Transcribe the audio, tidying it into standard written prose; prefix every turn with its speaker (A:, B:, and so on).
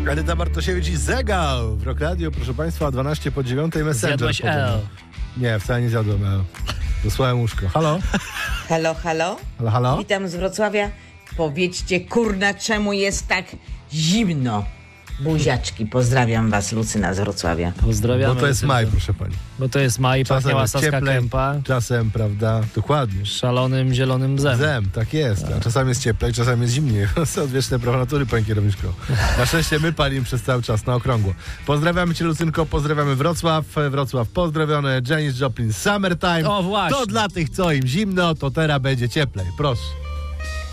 A: Edyta Bartosiewicz i Zegał w Rock Radio, proszę Państwa, 12 po 9 Messenger.
B: Zjadłeś L.
A: Nie, wcale nie zjadłem L. Dosłałem łóżko. Halo?
C: Halo, halo?
A: Halo, halo?
C: Witam z Wrocławia. Powiedzcie, kurna, czemu jest tak zimno? Buziaczki, pozdrawiam was, Lucyna z Wrocławia.
B: Pozdrawiamy.
A: Bo to jest maj, proszę pani.
B: Bo to jest maj,
A: Czasem
B: pachniała
A: jest
B: Saska
A: cieplej,
B: Kępa
A: czasem, prawda, dokładnie.
B: szalonym zielonym bzem.
A: Zem, tak jest. A czasami jest cieplej, czasami jest zimniej. Są odwieczne prawa natury, panie kierowniczko. Na szczęście my palimy przez cały czas na okrągło. Pozdrawiamy cię, Lucynko, pozdrawiamy Wrocław. Wrocław pozdrowiony. Janis Joplin, Summertime.
B: O, właśnie.
A: To dla tych, co im zimno, to teraz będzie cieplej. Proszę.